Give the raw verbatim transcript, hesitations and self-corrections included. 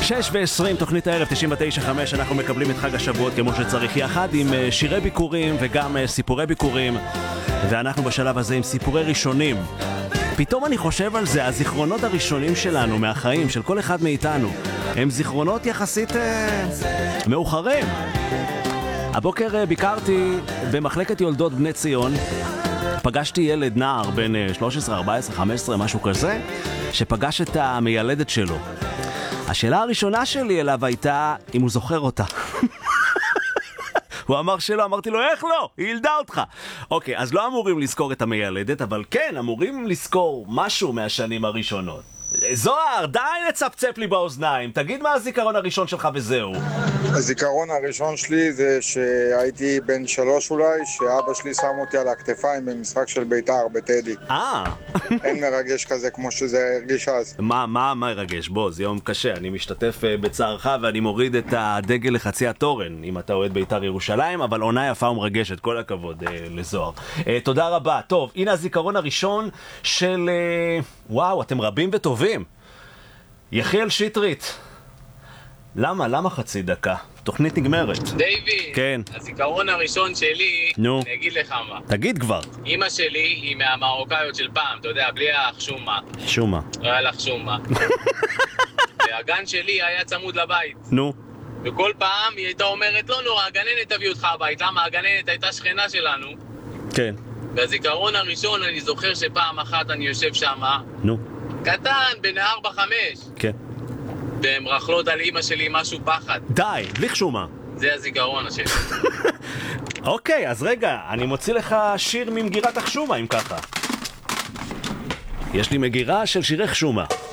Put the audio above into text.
שש ועשרים, תוכנית הערב תשעים ותשע חמש, אנחנו מקבלים את חג השבועות כמו שצריך, יחד עם שירי ביקורים וגם סיפורי ביקורים, ואנחנו בשלב הזה עם סיפורי ראשונים. פתאום אני חושב על זה, הזיכרונות הראשונים שלנו מהחיים, של כל אחד מאיתנו, הם זיכרונות יחסית אה, מאוחרים. הבוקר אה, ביקרתי במחלקת יולדות בני ציון, פגשתי ילד נער בין שלוש עשרה, ארבע עשרה, חמש עשרה, משהו כזה, שפגש את המיילדת שלו. השאלה הראשונה שלי אליו הייתה אם הוא זוכר אותה. הוא אמר שלא, אמרתי לו איך לא? היא ילדה אותך. אוקיי, אז לא אמורים לזכור את המיילדת, אבל כן, אמורים לזכור משהו מהשנים הראשונות. זוהר, די לצפצף לי באוזניים, תגיד מה הזיכרון הראשון שלך וזהו. הזיכרון הראשון שלי זה שהייתי בן שלוש אולי, שאבא שלי שם אותי על הכתפיים במשחק של בית"ר בטדי. אה. אין מרגש כזה כמו שזה הרגיש אז. מה, מה, מה ירגש? בוא, זה יום קשה, אני משתתף בצערך ואני מוריד את הדגל לחצי התורן, אם אתה אוהד בית"ר ירושלים, אבל עונה יפה ומרגשת, כל הכבוד אה, לזוהר. אה, תודה רבה. טוב, הנה הזיכרון הראשון של... אה, וואו, אתם רבים וטובים. יחיאל שטרית. למה? למה חצי דקה? תוכנית נגמרת. דיוויד, כן. הזיכרון הראשון שלי, נו. אני אגיד לך מה. תגיד כבר. אמא שלי היא מהמרוקאיות של פעם, אתה יודע, בלי החשומה. שומה. לא היה לך שומה. והגן שלי היה צמוד לבית. נו. וכל פעם היא הייתה אומרת, לא נורא, הגננת תביא אותך הבית. למה? הגננת הייתה שכנה שלנו. כן. והזיכרון הראשון, אני זוכר שפעם אחת אני יושב שם, נו. קטן, בן ארבע חמש. כן. והן רכלות על אמא שלי משהו פחד. די, בלי חשומה. זה הזיכרון השני. אוקיי, אז רגע, אני מוציא לך שיר ממגירת החשומה, אם ככה. יש לי מגירה של שירי חשומה.